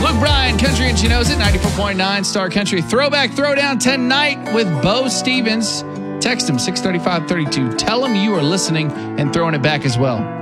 Luke Bryan, Country and She Knows It, 94.9 Star Country. Throwback Throwdown tonight with Bo Stevens. Text him 63532. Tell him you are listening and throwing it back as well.